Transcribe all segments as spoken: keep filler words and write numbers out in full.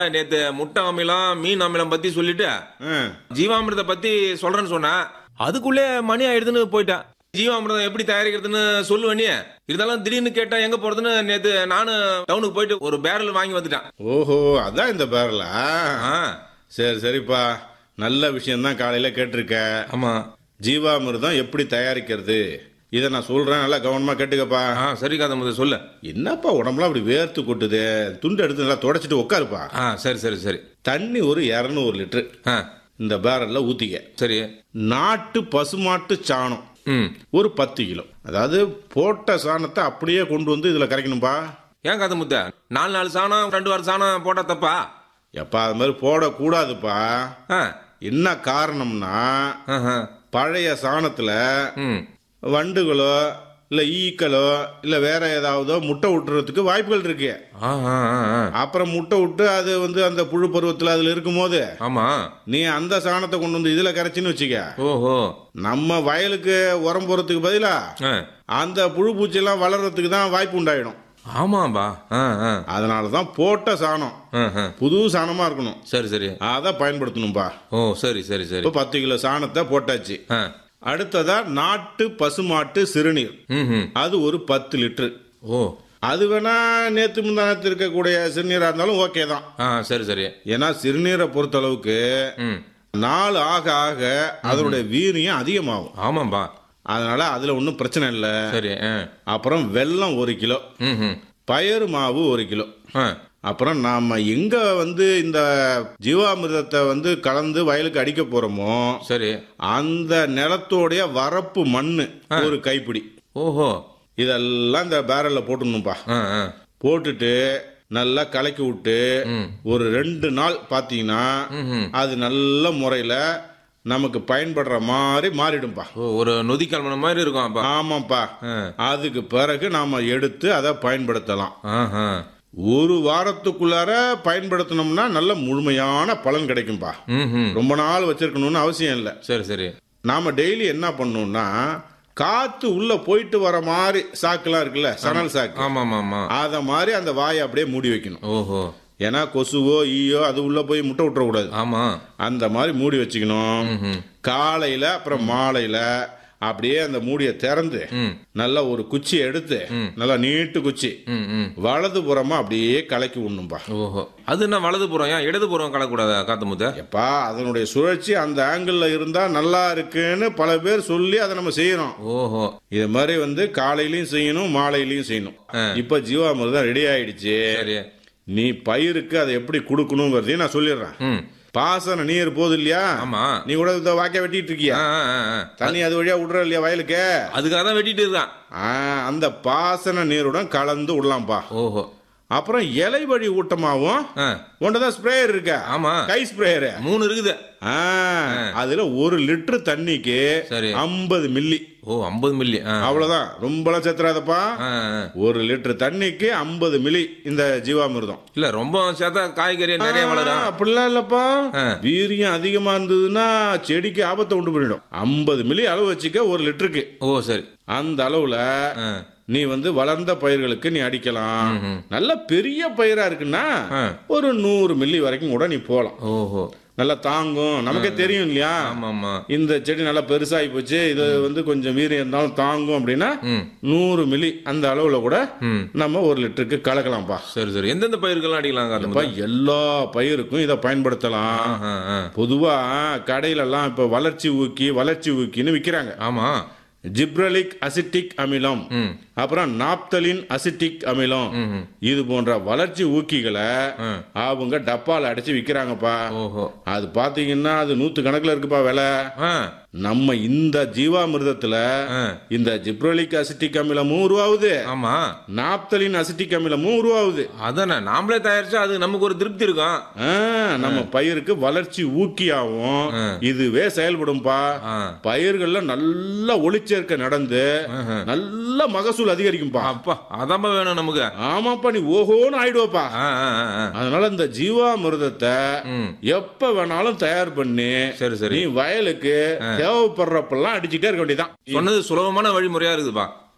நேத்து முட்டை அமிலம் மீன் அமிலம் பத்தி சொல்லிட்டு ஆ. ஜீவாமிர்த பத்தி சொல்றேன்னு சொன்னா அதுக்குள்ளே மணி ஆயிடுதுன்னு போயிட்டேன். ஜீவாமிர்தம் எப்படி தயாரிக்கிறதுன்னு சொல்லுவேன். இருந்தாலும் திடீர்னு கேட்டா எங்க போறதுன்னு நேத்து நானும் டவுனுக்கு போயிட்டு ஒரு பேரல் வாங்கி வந்துட்டேன். ஓஹோ, அதான் இந்த பேரலா? ஆ, சரி சரிப்பா, நல்ல விஷயம்தான் காலையில கேட்டிருக்க. ஆமா. ஜீவாமிர்தம் எப்படி தயாரிக்கிறது இதை நான் சொல்றேன், நல்லா கவனமா கேட்டுக்கப்பா. ஆ, சரி காத முதல் சொல்லு. என்னப்பா உடம்புலாம் அப்படி வேர்த்து கொட்டுது, துண்டு எடுத்து நல்லா தொடச்சிட்டு உட்காருப்பா. ஆ, சரி சரி சரி. தண்ணி ஒரு இருநூறு லிட்டரு ஆ, இந்த பேரல்ல ஊத்திக்க. சரி. நாட்டு பசுமாட்டு சாணம் ம். ஒரு பத்து கிலோ. அதாவது போட்ட சாணத்தை அப்படியே கொண்டு வந்து இதுல கரைக்கணும்பா. ஏன் காத முத்த நாலு நாலு சாணம் ரெண்டு வாரம் சாணம் போட்டா தப்பா? எப்பா அது மாதிரி போடக்கூடாதுப்பா. ஆ, என்ன காரணம்னா, ஆஹா. பழைய சாணத்துல ம். வண்டுகளோ இல்ல ஈக்களோ இல்ல வேற ஏதாவதோ முட்டை விட்டுறதுக்கு வாய்ப்புகள் இருக்கு. ஆ, ஆ, ஆ, ஆ. அப்புறம் முட்டை விட்டு அது வந்து அந்த புழு பருவத்தில் அதுல இருக்கும் போது ஆமா. நீ அந்த சாணத்தை கொண்டு வந்து இதுல கரைச்சின்னு வச்சுக்க, ஓஹோ. நம்ம வயலுக்கு உரம் போறதுக்கு பதிலா ஆ. அந்த புழு பூச்சி எல்லாம் வளர்றதுக்கு தான் வாய்ப்பு உண்டாயிடும். ஆமாம்பா. ஆ, ஆ. அதனாலதான் போட்ட சாணம் ஆ, ஆ. புது சாணமா இருக்கணும், சரி சரி. அதை பயன்படுத்தணும்பா. ஓ, சரி சரி சரி. இப்போ பத்து கிலோ சாணத்தை போட்டாச்சு. ஆ. அடுத்ததா நாட்டு பசுமாட்டு சிறுநீர், ம், ம். அது ஒரு பத்து லிட்டரு. ஓ. அது வேணா நேத்து முந்தானத்து இருக்கக்கூடிய சிறுநீரா இருந்தாலும் ஓகே தான். ஆ, சரி சரி. ஏன்னா சிறுநீரை பொறுத்த அளவுக்கு ம். நாள் ஆக ஆக அதனுடைய வீரியம் அதிகமாகும். ஆமாம்பா. அதனால அதுல ஒன்றும் பிரச்சனை இல்லை. சரி. ஆ. அப்புறம் வெல்லம் ஒரு கிலோ, ம், ம். பயறு மாவு ஒரு கிலோ. ஆ. அப்புறம் நாம எங்க வந்து இந்த ஜீவாமிர்தத்தை வந்து கலந்து வயலுக்கு அடிக்க போறோமோ சரி. அந்த நிலத்தோடைய வரப்பு மண்ணு ஒரு கைப்பிடி. ஓஹோ. இதெல்லாம் இந்த பேரல்ல போட்டுடணும்பா. ஆ, ஆ. போட்டுட்டு நல்லா கலக்கி விட்டு ம். ஒரு ரெண்டு நாள் பாத்தீங்கன்னா ம், ம். அது நல்ல முறையில நமக்கு பயன்படுற மாதிரி மாறிடும்பா. ஓ, ஒரு நொதிக்கல்மன மாதிரி இருக்கும் அப்பா. ஆமாப்பா. ஆ. அதுக்கு பிறகு நாம எடுத்து அதை பயன்படுத்தலாம். ஆஹா. ஒரு வாரத்துக்குள்ளார பயன்படுத்தணும்னா நல்ல முழுமையான பலன் கிடைக்கும்பா. ம், ம். ரொம்ப நாள் வச்சிருக்கணும்னு அவசியம் இல்லை. சரி சரி. நாம டெய்லி என்ன பண்ணணும்னா, காத்து உள்ள போயிட்டு வர மாதிரி சாக்குலாம் இருக்குல்ல, சணல் சாக்கு, ஆமா ஆமா ஆமா. அத மாதிரி அந்த வாயை அப்படியே மூடி வைக்கணும். ஓஹோ. ஏன்னா கொசுவோ ஈயோ அது உள்ள போய் முட்டை விட்டுறக்கூடாது. ஆமா. அந்த மாதிரி மூடி வச்சுக்கணும். ம், ம். காலையில அப்புறம் மாலையில அப்படியே அந்த மூடியை திறந்து ம். நல்லா ஒரு குச்சி எடுத்து, நல்லா நீட்டு குச்சி ம், ம். வலது புறமா அப்படியே கலக்கி விடணும்பா. ஓஹோ. அது என்ன வலதுபுறம் ஏன் இடதுபுறம் கலக்கூடாதா காத்து முத்த? எப்பா அதனுடைய சுழற்சி அந்த ஆங்கிள் இருந்தா நல்லா இருக்குன்னு பல பேர் சொல்லி அதை நம்ம செய்யறோம். ஓஹோ. இது மாதிரி வந்து காலையிலயும் செய்யணும், மாலையிலயும் செய்யணும். இப்ப ஜீவாமிர்தம் ரெடி ஆயிடுச்சு. சரி. நீ பயிருக்கு அதை எப்படி கொடுக்கணுங்கிறதையும் நான் சொல்லிடுறேன். ம். பாசன நீர் போகுது இல்லையா, ஆமா. நீ கூட இந்த வாக்கிய வெட்டிட்டு இருக்கியா, ஆ, ஆ, ஆ, ஆ. தண்ணி அது வழியா விடுற இல்லையா வயலுக்கு, அதுக்காக தான் வெட்டிட்டு இருக்கான். ஆ, அந்த பாசன நீருடன் கலந்து விடலாம்ப்பா. ஓஹோ. அப்புறம் இலை வழி ஊட்டமாவும் ஆ. ஒன்றதான் ஸ்ப்ரேயர் இருக்க, ஆமா. கை ஸ்ப்ரேயர். மூணு இருக்குது. ஆ, அதுல ஒரு லிட்டர் தண்ணிக்கு சரி. ஐம்பது மில்லி. ஓ, ஐம்பது மில்லி. ஆ. அவ்வளவுதான், ரொம்பலாம் சேர்த்துறாதப்பா. ஆ, ஆ. ஒரு லிட்டர் தண்ணிக்கு ஐம்பது மில்லி இந்த ஜீவாமிர்தம். இல்ல ரொம்ப சேர்த்தா காய்கறி நிறைய வளரும். ஆ, அப்படிலாம் இல்லப்பா. ஆ. வீரியம் அதிகமா இருந்ததுன்னா செடிக்கு ஆபத்தை உண்டு பண்ணிடும். ஐம்பது மில்லி அளவு வச்சுக்க ஒரு லிட்டருக்கு. ஓ, சரி. அந்த அளவுல ஆ. நீ வந்து வளர்ந்த பயிர்களுக்கு நீ அடிக்கலாம். நல்ல பெரிய பயிரா இருக்குன்னா ஆ. ஒரு நூறு மில்லி வரைக்கும் கூட நீ போலாம். ஓஹோ. நல்லா தாங்கும். நமக்கே தெரியும் இல்லையா, ஆமா ஆமா. இந்த செடி நல்லா பெருசாகி போச்சு, இது வந்து கொஞ்சம் வீரியம் இருந்தாலும் தாங்கும் அப்படின்னா ம். நூறு மில்லி அந்த அளவுல கூட ம். நம்ம ஒரு லிட்டருக்கு கலக்கலாம்ப்பா. சரி சரி. எந்தெந்த பயிர்கள்லாம் அடிக்கலாம் காத்து அப்ப முத்த? எல்லா பயிருக்கும் இதை பயன்படுத்தலாம். ஆ, ஆ. பொதுவா கடையில எல்லாம் இப்ப வளர்ச்சி ஊக்கி வளர்ச்சி ஊக்கின்னு விக்கிறாங்க. ஆமா. ஜிப்ரலிக் அசிட்டிக் அமிலம், ம். அப்புறம் நாப்தலின் அசிட்டிக் அமிலம், ம். இது போன்ற வளர்ச்சி ஊக்கிகளை ஆ. அவங்க டப்பால அடைச்சு விக்கிறாங்கப்பா. ஓஹோ. அது பாத்தீங்கன்னா அது நூத்து கணக்குல இருக்குப்பா விலை. ஆ. நம்ம இந்த ஜீவாமிர்தத்துல ஆ. இந்த ஜிப்ரலிக் அசிட்டிக் அமிலமும் உருவாகுது, ஆமா. நாப்தலின் அசிட்டிக் அமிலமும் உருவாகுது. அதானே நாமளே தயாரிச்சா அது நமக்கு ஒரு திருப்தி இருக்கும். ஆ, நம்ம பயிருக்கு வளர்ச்சி ஊக்கியாவும் ஆ. இதுவே செயல்படும்பா. ஆ. பயிர்கள்ல நல்ல ஒளிச்சேர்க்கை நடந்து ஆஹா. நல்ல மகசூல் அதிகரிக்கும்பா. அப்பா அதான்பா வேணும் நமக்கு. ஆமாப்பா, நீ ஓஹோன்னு ஆயிடுவப்பா. ஆ, ஆ, ஆ, ஆ. அதனால இந்த ஜீவாமிர்தத்தை ம். எப்ப வேணாலும் தயார் பண்ணி சரி சரி. நீ வயலுக்கு தேவைப்படுறப்பெல்லாம் அடிச்சுட்டே இருக்க வேண்டியதான். சொன்னது சுலபமான வழிமுறையா இருக்குதுப்பா.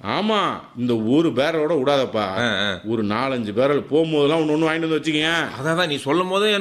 ஆமா, இந்த ஒரு பேரலோட விடாதப்பா. ஆ, ஆ. ஒரு நாலஞ்சு பேரல் போகும்போதெல்லாம் ஒன்று ஒன்று வாங்கிட்டு வந்து வச்சுக்கங்க. அதான் நீ சொல்லும் போதே